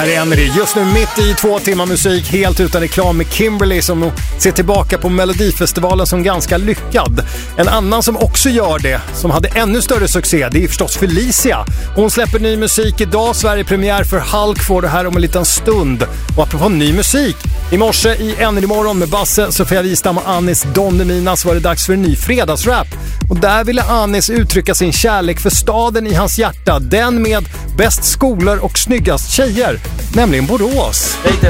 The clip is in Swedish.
Här är Energy, just nu mitt i 2 timmar musik helt utan reklam med Kimberly som ser tillbaka på Melodifestivalen som ganska lyckad. En annan som också gör det, som hade ännu större succé, det är förstås Felicia. Hon släpper ny musik idag, Sverige-premiär för Hulk får det här om en liten stund. Och apropå ny musik, i morse i Energy morgon med Basse, Sofia Wistam och Anis Don Demina så var det dags för en ny fredagsrap. Och där ville Anis uttrycka sin kärlek för staden i hans hjärta, den med bäst skolor och snyggast tjejer, nämligen Borås. Lite